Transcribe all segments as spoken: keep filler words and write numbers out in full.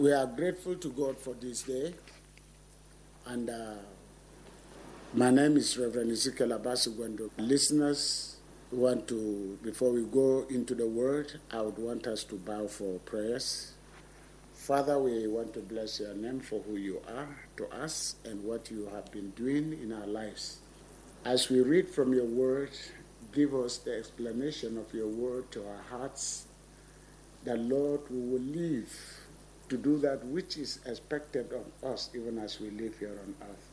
We are grateful to God for this day. And uh, my name is Reverend Ezekiel Abasugwendo. Listeners, want to, before we go into the word, I would want us to bow for prayers. Father, we want to bless your name for who you are to us and what you have been doing in our lives. As we read from your word, give us the explanation of your word to our hearts, that, Lord, we will live to do that which is expected of us even as we live here on earth.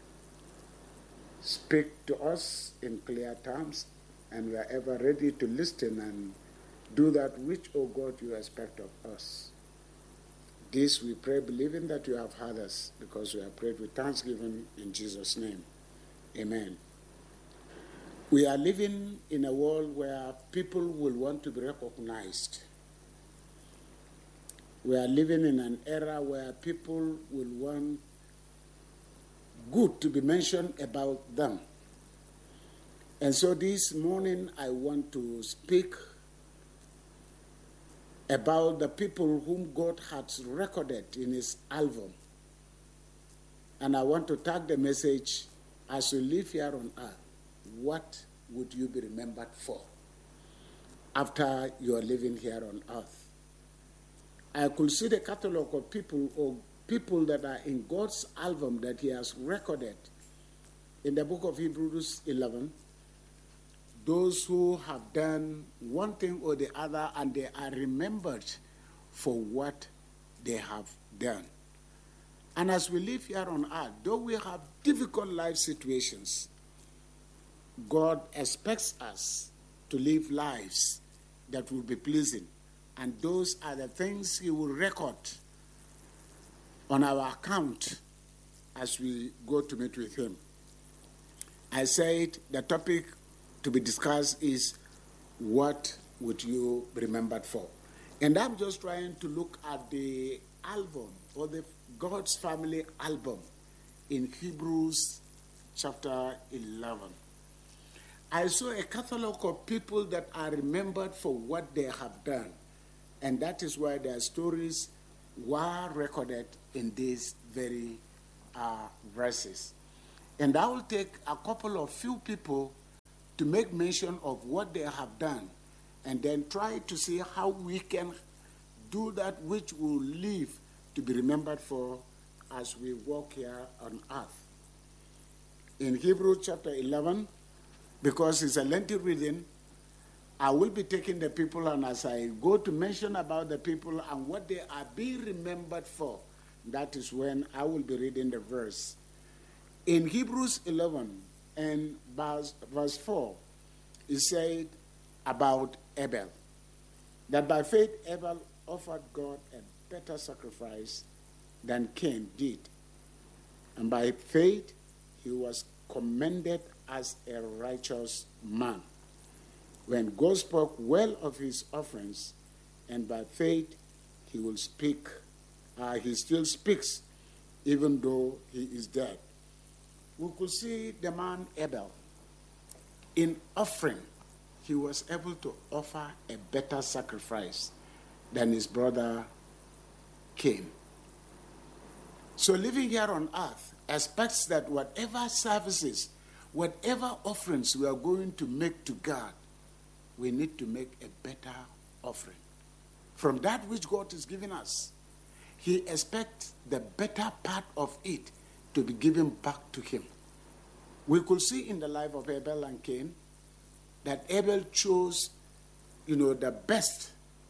Speak to us in clear terms, and we are ever ready to listen and do that which, O God, you expect of us. This we pray, believing that you have heard us, because we have prayed with thanksgiving in Jesus' name. Amen. We are living in a world where people will want to be recognized. We are living in an era where people will want good to be mentioned about them. And so this morning I want to speak about the people whom God has recorded in his album. And I want to tag the message, as you live here on earth, what would you be remembered for after you are living here on earth? I could see the catalog of people or people that are in God's album that he has recorded in the book of Hebrews eleven. Those who have done one thing or the other, and they are remembered for what they have done. And as we live here on earth, though we have difficult life situations, God expects us to live lives that will be pleasing. And those are the things he will record on our account as we go to meet with him. I said the topic to be discussed is, what would you be remembered for? And I'm just trying to look at the album, or the God's Family album in Hebrews chapter eleven. I saw a catalog of people that are remembered for what they have done. And that is why their stories were recorded in these very uh, verses. And I will take a couple of few people to make mention of what they have done, and then try to see how we can do that which will live to be remembered for as we walk here on earth. In Hebrews chapter eleven, because it's a lengthy reading, I will be taking the people, and as I go to mention about the people and what they are being remembered for, that is when I will be reading the verse. In Hebrews eleven and verse, verse four, it said about Abel, that by faith Abel offered God a better sacrifice than Cain did. And by faith he was commended as a righteous man, when God spoke well of his offerings, and by faith he will speak. Uh, he still speaks, even though he is dead. We could see the man Abel. In offering, he was able to offer a better sacrifice than his brother Cain. So living here on earth expects that whatever services, whatever offerings we are going to make to God, we need to make a better offering. From that which God is giving us, he expects the better part of it to be given back to him. We could see in the life of Abel and Cain that Abel chose, you know, the best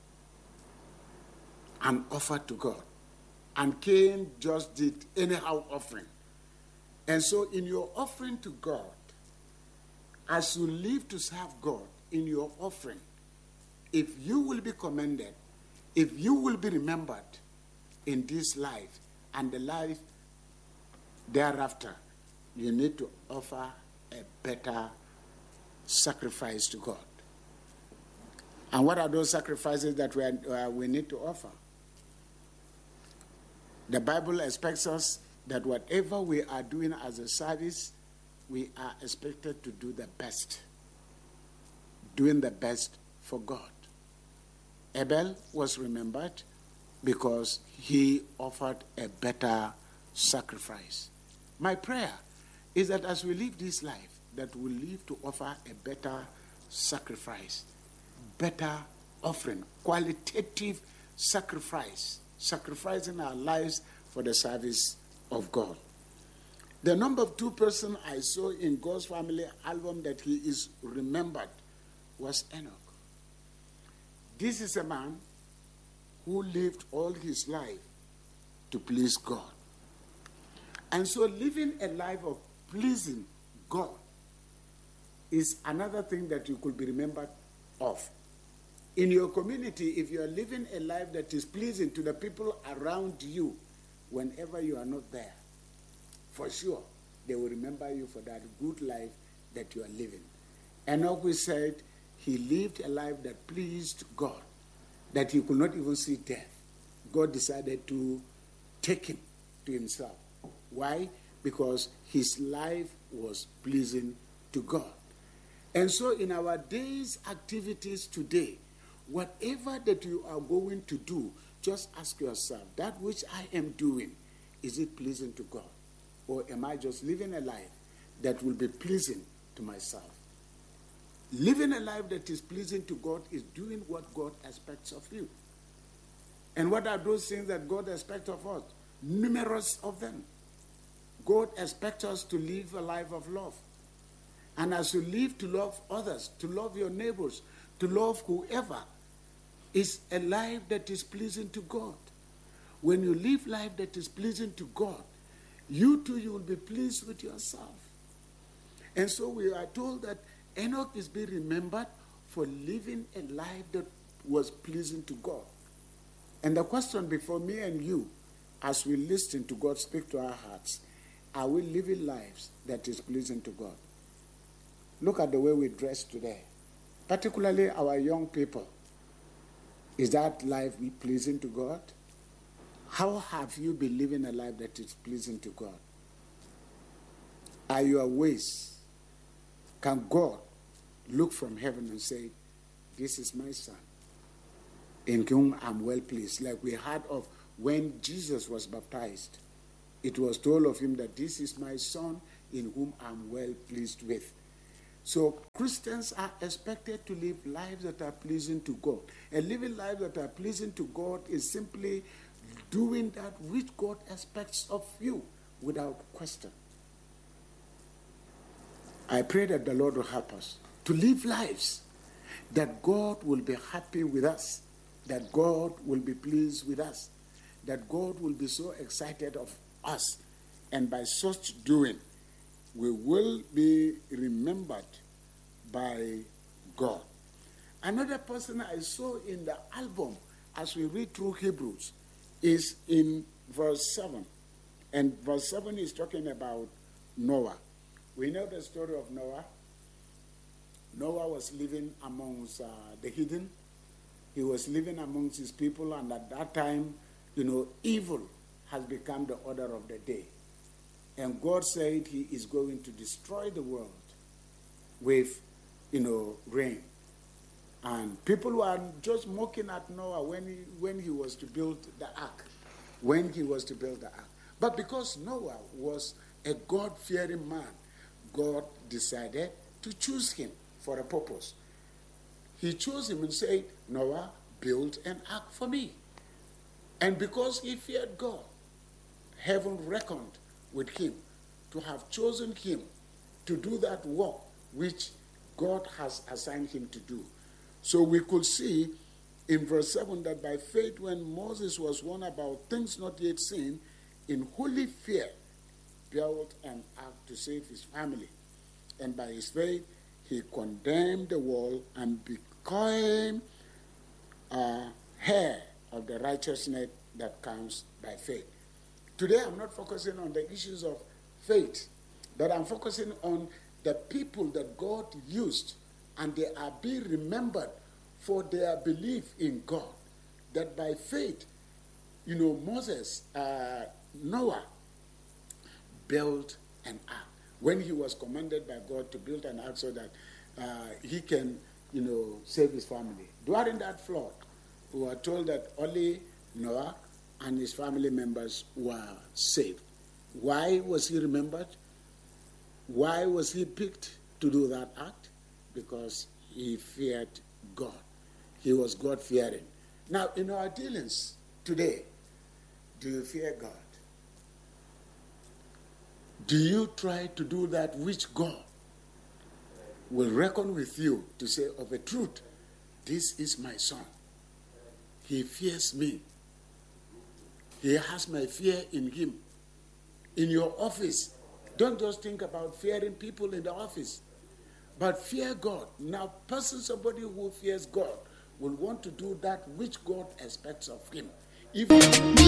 and offered to God. And Cain just did anyhow offering. And so in your offering to God, as you live to serve God, in your offering, if you will be commended, if you will be remembered in this life and the life thereafter, you need to offer a better sacrifice to God. And what are those sacrifices that we, are, uh, we need to offer? The Bible expects us that whatever we are doing as a service, we are expected to do the best. Doing the best for God. Abel was remembered because he offered a better sacrifice. My prayer is that as we live this life, that we live to offer a better sacrifice, better offering, qualitative sacrifice, sacrificing our lives for the service of God. The number two person I saw in God's Family album that he is remembered was Enoch. This is a man who lived all his life to please God. And so living a life of pleasing God is another thing that you could be remembered of. In your community, if you are living a life that is pleasing to the people around you, whenever you are not there, for sure, they will remember you for that good life that you are living. Enoch, we said, he lived a life that pleased God, that he could not even see death. God decided to take him to himself. Why? Because his life was pleasing to God. And so in our day's activities today, whatever that you are going to do, just ask yourself, that which I am doing, is it pleasing to God? Or am I just living a life that will be pleasing to myself? Living a life that is pleasing to God is doing what God expects of you. And what are those things that God expects of us? Numerous of them. God expects us to live a life of love. And as you live to love others, to love your neighbors, to love whoever, is a life that is pleasing to God. When you live life that is pleasing to God, you too, you will be pleased with yourself. And so we are told that Enoch is being remembered for living a life that was pleasing to God. And the question before me and you, as we listen to God speak to our hearts, are we living lives that is pleasing to God? Look at the way we dress today, particularly our young people. Is that life pleasing to God? How have you been living a life that is pleasing to God? Are your ways? Can God look from heaven and say, this is my son, in whom I'm well pleased? Like we heard of when Jesus was baptized. It was told of him that this is my son in whom I'm well pleased with. So Christians are expected to live lives that are pleasing to God. And living lives that are pleasing to God is simply doing that which God expects of you without question. I pray that the Lord will help us to live lives that God will be happy with us, that God will be pleased with us, that God will be so excited of us, and by such doing, we will be remembered by God. Another person I saw in the album as we read through Hebrews is in verse seven. And verse seven is talking about Noah. We know the story of Noah. Noah was living amongst uh, the heathen. He was living amongst his people, and at that time, you know, evil has become the order of the day. And God said he is going to destroy the world with, you know, rain. And people were just mocking at Noah when he, when he was to build the ark, when he was to build the ark. But because Noah was a God-fearing man, God decided to choose him for a purpose. He chose him and said, Noah, build an ark for me. And because he feared God, heaven reckoned with him to have chosen him to do that work which God has assigned him to do. So we could see in verse seven that by faith when Moses was warned about things not yet seen, in holy fear built an ark to save his family. And by his faith he condemned the world and became a heir of the righteousness that comes by faith. Today I'm not focusing on the issues of faith, but I'm focusing on the people that God used, and they are being remembered for their belief in God. That by faith, you know, Moses, uh, Noah built an ark when he was commanded by God to build an ark so that uh, he can, you know, save his family. During that flood, we were told that only Noah and his family members were saved. Why was he remembered? Why was he picked to do that act? Because he feared God. He was God-fearing. Now, in our dealings today, do you fear God? Do you try to do that which God will reckon with you to say, of a truth, this is my son. He fears me. He has my fear in him. In your office, don't just think about fearing people in the office, but fear God. Now, person, somebody who fears God will want to do that which God expects of him. Even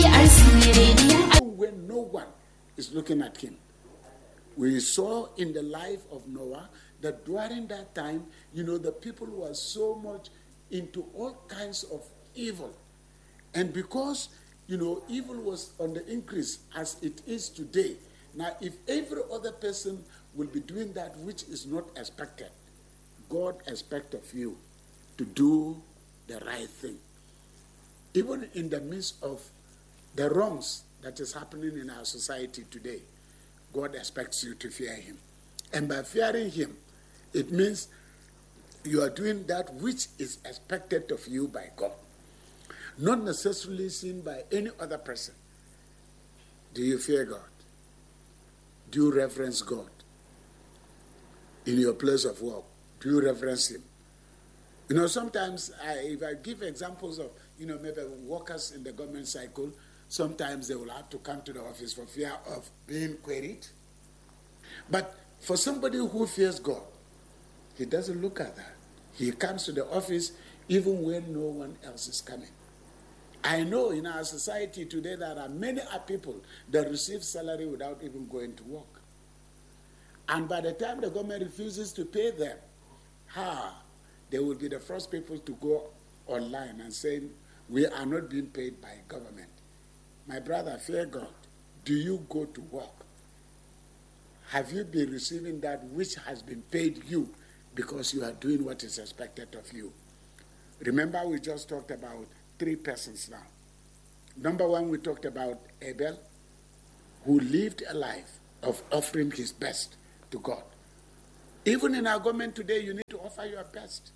when no one is looking at him. We saw in the life of Noah that during that time, you know, the people were so much into all kinds of evil. And because, you know, evil was on the increase as it is today, now if every other person will be doing that which is not expected, God expects of you to do the right thing. Even in the midst of the wrongs that is happening in our society today, God expects you to fear him. And by fearing him, it means you are doing that which is expected of you by God, not necessarily seen by any other person. Do you fear God? Do you reverence God? In your place of work, do you reverence him? You know, sometimes I, if I give examples of, you know, maybe workers in the government cycle, sometimes they will have to come to the office for fear of being queried. But for somebody who fears God, he doesn't look at that. He comes to the office even when no one else is coming. I know in our society today there are many people that receive salary without even going to work. And by the time the government refuses to pay them, ha, they will be the first people to go online and say, we are not being paid by government. My brother, fear God. Do you go to work? Have you been receiving that which has been paid you because you are doing what is expected of you? Remember, we just talked about three persons now. Number one, we talked about Abel, who lived a life of offering his best to God. Even in our government today, you need to offer your best.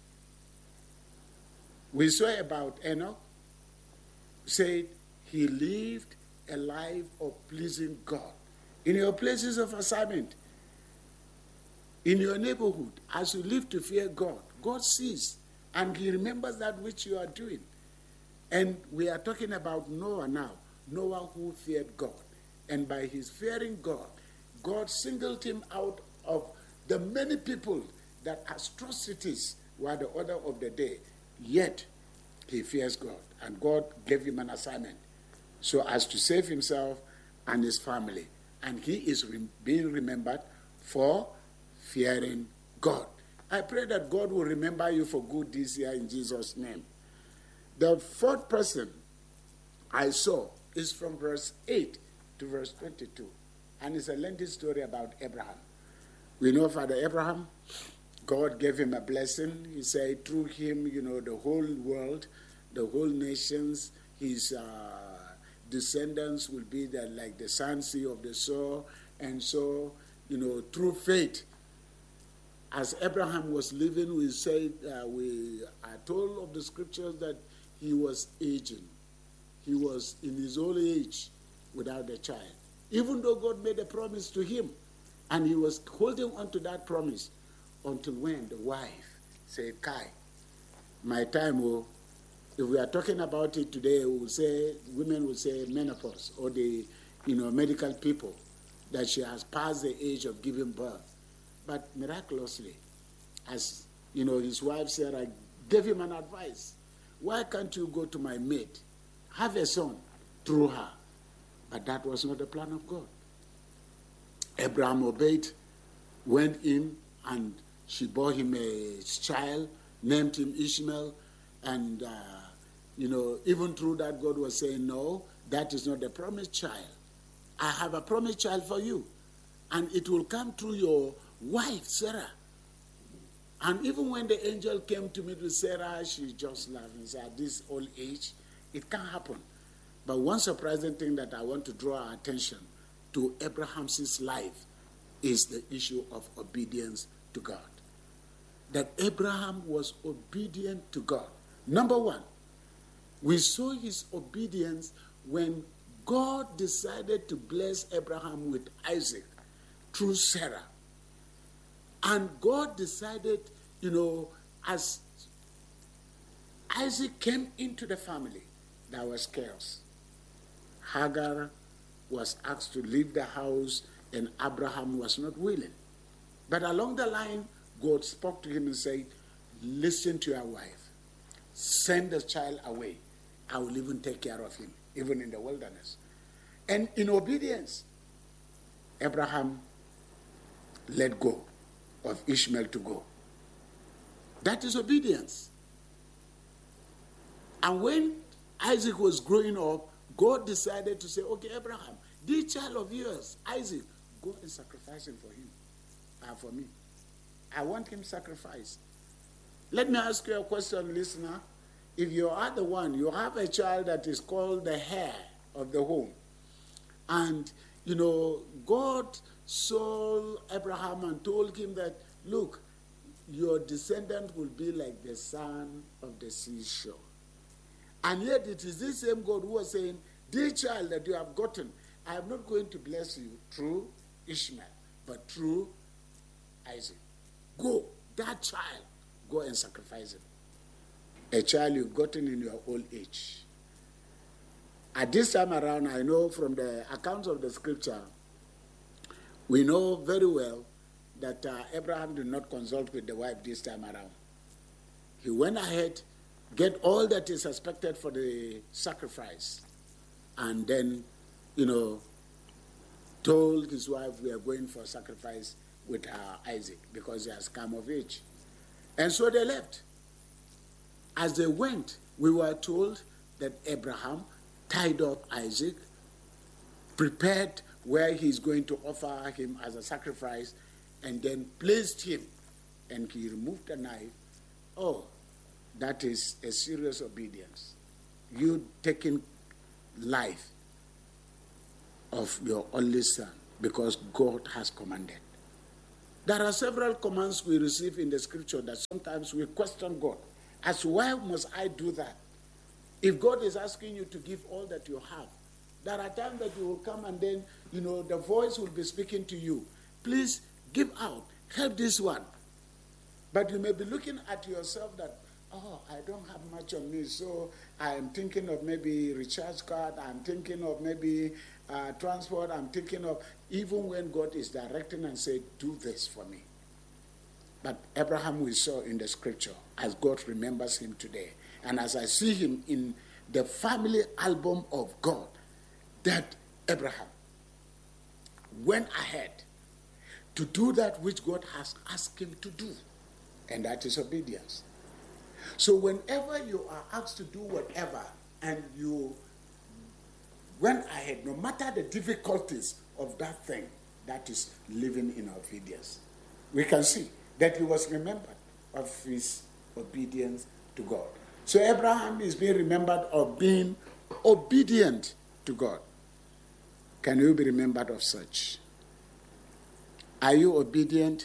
We saw about Enoch, said he lived a life of pleasing God. In your places of assignment, in your neighborhood, as you live to fear God, God sees and he remembers that which you are doing. And we are talking about Noah now, Noah who feared God. And by his fearing God, God singled him out of the many people that atrocities were the order of the day. Yet, he fears God. And God gave him an assignment so as to save himself and his family. And he is re- being remembered for fearing God. I pray that God will remember you for good this year in Jesus' name. The fourth person I saw is from verse eight to verse twenty-two. And it's a lengthy story about Abraham. We know Father Abraham, God gave him a blessing. He said through him, you know, the whole world, the whole nations, his uh, descendants will be the, like the sand sea of the shore. And so, you know, through faith, as Abraham was living, we said, uh, we are told of the scriptures that he was aging. He was in his old age without a child. Even though God made a promise to him, and he was holding on to that promise until when the wife said, Kai, my time will, if we are talking about it today, we will say, women will say menopause, or the, you know, medical people, that she has passed the age of giving birth. But miraculously, as, you know, his wife Sarah gave him an advice. Why can't you go to my maid, have a son through her? But that was not the plan of God. Abraham obeyed, went in, and she bore him a child, named him Ishmael, and, uh, you know, even through that, God was saying, no, that is not the promised child. I have a promised child for you, and it will come through your wife, Sarah. And even when the angel came to meet with Sarah, she just laughed and said, at this old age, it can't happen. But one surprising thing that I want to draw our attention to Abraham's life is the issue of obedience to God. That Abraham was obedient to God. Number one, we saw his obedience when God decided to bless Abraham with Isaac through Sarah. And God decided, you know, as Isaac came into the family, there was chaos. Hagar was asked to leave the house, and Abraham was not willing. But along the line, God spoke to him and said, listen to your wife. Send the child away. I will even take care of him, even in the wilderness. And in obedience, Abraham let go of Ishmael to go. That is obedience. And when Isaac was growing up, God decided to say, okay, Abraham, this child of yours, Isaac, go and sacrifice him for him, uh, for me. I want him sacrificed. Let me ask you a question, listener. If you are the one, you have a child that is called the heir of the home, and, you know, God saw Abraham and told him that, look, your descendant will be like the sand of the seashore. And yet it is this same God who was saying, dear child that you have gotten, I am not going to bless you through Ishmael, but through Isaac. Go, that child, go and sacrifice him. A child you've gotten in your old age. At this time around, I know from the accounts of the scripture, we know very well that uh, Abraham did not consult with the wife this time around. He went ahead, get all that is expected for the sacrifice, and then, you know, told his wife, we are going for sacrifice with uh, Isaac because he has come of age. And so they left. As they went, we were told that Abraham tied up Isaac, prepared where he's going to offer him as a sacrifice, and then placed him, and he removed the knife. Oh, that is a serious obedience. You taking life of your only son because God has commanded. There are several commands we receive in the scripture that sometimes we question God. As why must I do that? If God is asking you to give all that you have, there are times that you will come and then, you know, the voice will be speaking to you. Please give out, help this one. But you may be looking at yourself that, oh, I don't have much on me, so I'm thinking of maybe recharge card, I'm thinking of maybe uh, transport, I'm thinking of, even when God is directing and say, do this for me. But Abraham we saw in the scripture, as God remembers him today, and as I see him in the family album of God, that Abraham went ahead to do that which God has asked him to do, and that is obedience. So whenever you are asked to do whatever and you went ahead, no matter the difficulties of that thing, that is living in obedience. We can see that he was remembered of his obedience to God. So Abraham is being remembered of being obedient to God. Can you be remembered of such? Are you obedient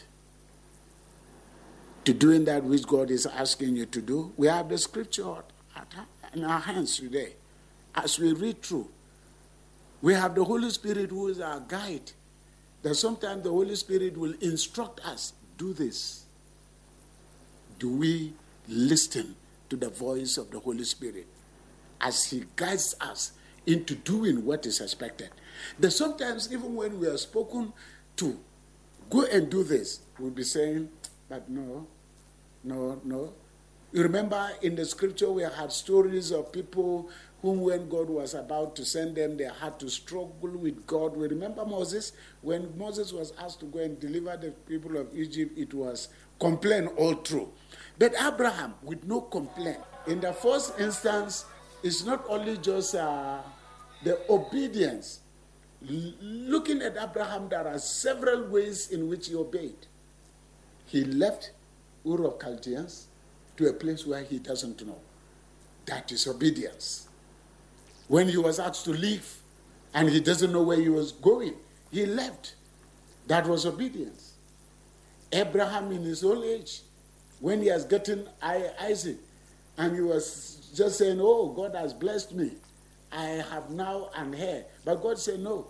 to doing that which God is asking you to do? We have the scripture in our hands today. As we read through, we have the Holy Spirit who is our guide. That sometimes the Holy Spirit will instruct us, do this. Do we listen to the voice of the Holy Spirit as he guides us into doing what is expected? That sometimes even when we are spoken to, go and do this, we'll be saying, but no, no, no. You remember in the scripture we had stories of people whom when God was about to send them, they had to struggle with God. We remember Moses. When Moses was asked to go and deliver the people of Egypt, it was complaint all through. But Abraham, with no complaint, in the first instance, it's not only just uh, the obedience. L- looking at Abraham, there are several ways in which he obeyed. He left Ur of Chaldeans to a place where he doesn't know. That is obedience. When he was asked to leave and he doesn't know where he was going, he left. That was obedience. Abraham in his old age, when he has gotten Isaac, and he was just saying, oh, God has blessed me. I have now an heir. But God said no.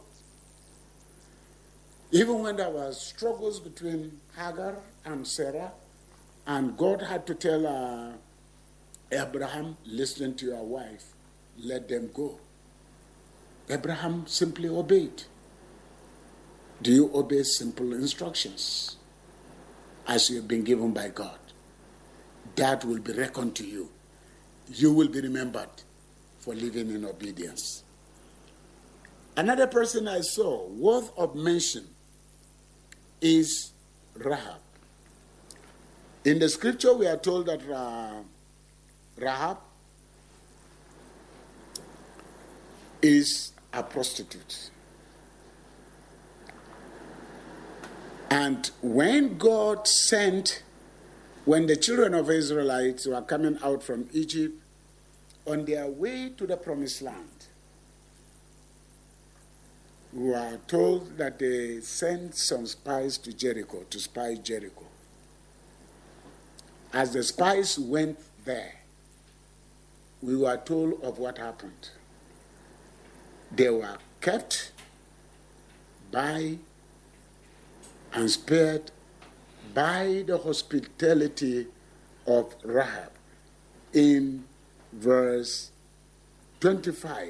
Even when there were struggles between Hagar and Sarah, and God had to tell uh, Abraham, listen to your wife, let them go. Abraham simply obeyed. Do you obey simple instructions as you have been given by God? That will be reckoned to you. You will be remembered for living in obedience. Another person I saw worth of mention is Rahab. In the scripture, we are told that uh, Rahab is a prostitute. And when God sent, when the children of Israelites were coming out from Egypt, on their way to the promised land, we are told that they sent some spies to Jericho, to spy Jericho. As the spies went there, we were told of what happened. They were kept by and spared by the hospitality of Rahab. In verse twenty-five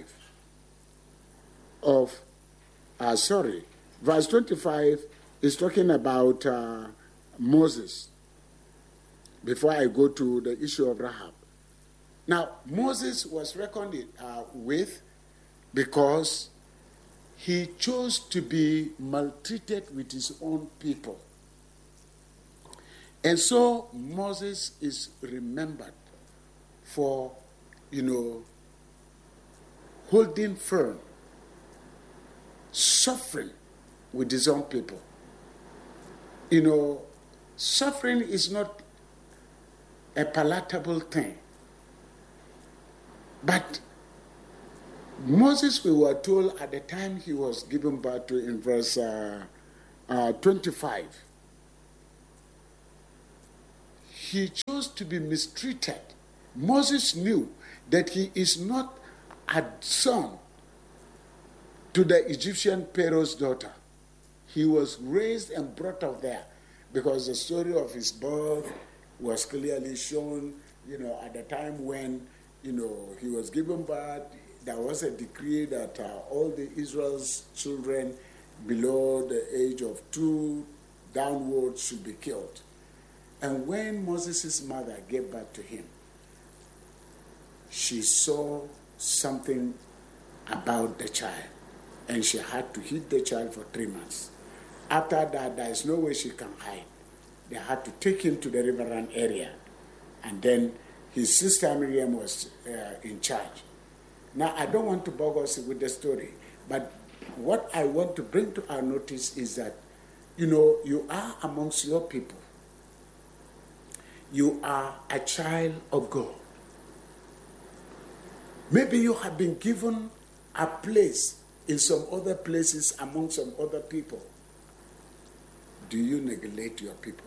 of, uh, sorry, verse twenty-five is talking about uh, Moses. Before I go to the issue of Rahab. Now, Moses was reckoned uh, with because he chose to be maltreated with his own people. And so Moses is remembered for, you know, holding firm, suffering with his own people. You know, suffering is not a palatable thing. But Moses, we were told at the time he was given birth to in verse uh, uh, twenty-five, he chose to be mistreated. Moses knew that he is not a son to the Egyptian Pharaoh's daughter. He was raised and brought up there because the story of his birth was clearly shown, you know, at the time when, you know, he was given birth. There was a decree that uh, all the Israel's children below the age of two downwards should be killed. And when Moses' mother gave birth to him, she saw something about the child, and she had to hid the child for three months. After that, there is no way she can hide. They had to take him to the riverine area, and then his sister Miriam was uh, in charge. Now, I don't want to bog us with the story, but what I want to bring to our notice is that, you know, you are amongst your people. You are a child of God. Maybe you have been given a place in some other places among some other people. Do you neglect your people?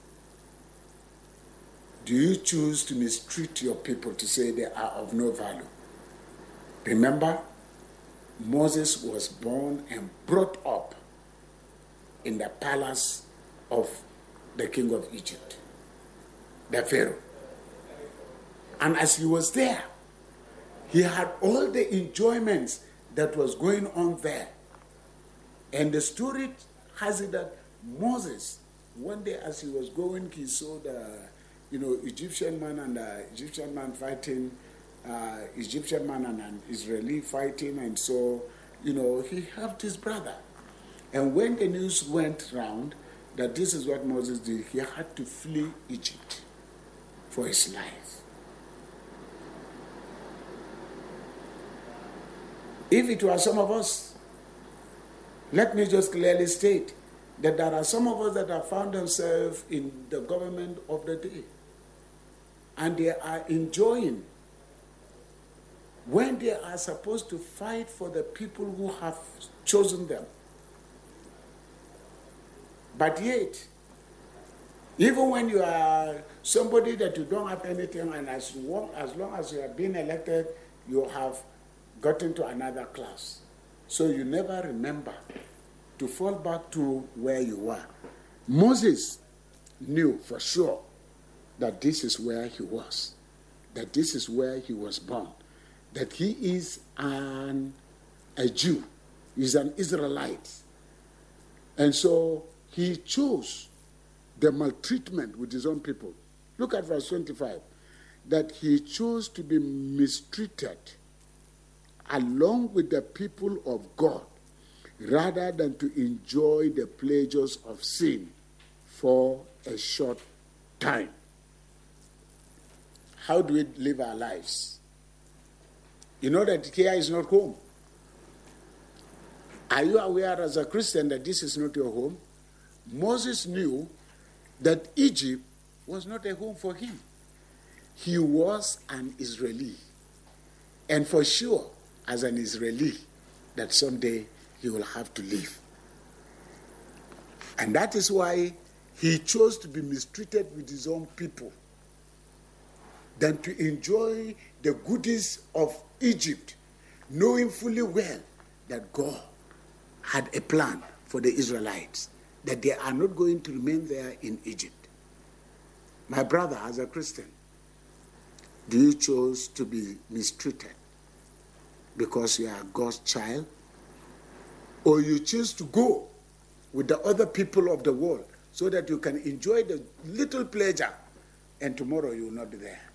Do you choose to mistreat your people to say they are of no value? Remember, Moses was born and brought up in the palace of the king of Egypt, the Pharaoh. And as he was there, he had all the enjoyments that was going on there. And the story has it that Moses, one day as he was going, he saw the, you know, Egyptian man and the Egyptian man fighting, uh, Egyptian man and an Israeli fighting, and so, you know, he helped his brother. And when the news went round that this is what Moses did, he had to flee Egypt for his life. If it were some of us, let me just clearly state that there are some of us that have found themselves in the government of the day, and they are enjoying when they are supposed to fight for the people who have chosen them. But yet, even when you are somebody that you don't have anything, and as long as, long as you have been elected, you have gotten to another class. So you never remember to fall back to where you were. Moses knew for sure that this is where he was, that this is where he was born, that he is an, a Jew, he's an Israelite. And so he chose the maltreatment with his own people. Look at verse twenty-five, that he chose to be mistreated along with the people of God rather than to enjoy the pleasures of sin for a short time. How do we live our lives? You know that here is not home. Are you aware as a Christian that this is not your home? Moses knew that Egypt was not a home for him. He was an Israeli. And for sure, as an Israeli, that someday he will have to leave. And that is why he chose to be mistreated with his own people than to enjoy the goodies of Egypt, knowing fully well that God had a plan for the Israelites, that they are not going to remain there in Egypt. My brother, as a Christian, do you choose to be mistreated because you are God's child? Or you choose to go with the other people of the world so that you can enjoy the little pleasure and tomorrow you will not be there?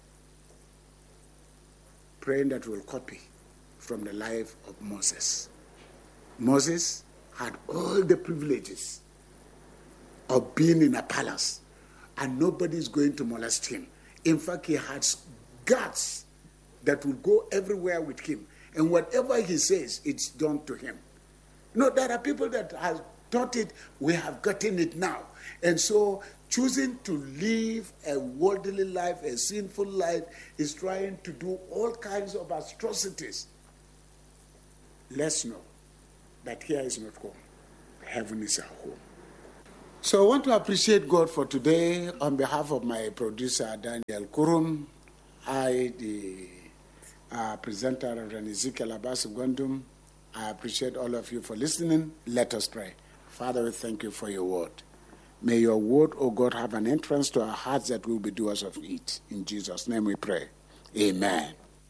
Praying that we'll copy from the life of Moses. Moses had all the privileges of being in a palace, and nobody is going to molest him. In fact, he had guards that will go everywhere with him, and whatever he says, it's done to him. No, there are people that have taught it, we have gotten it now. And so choosing to live a worldly life, a sinful life, is trying to do all kinds of atrocities. Let's know that here is not home. Heaven is our home. So I want to appreciate God for today on behalf of my producer, Daniel Kurum, I, the uh, presenter, Reverend Ezekiel Abbas Gwandum. I appreciate all of you for listening. Let us pray. Father, we thank you for your word. May your word, O God, have an entrance to our hearts that we will be doers of it. In Jesus' name we pray. Amen.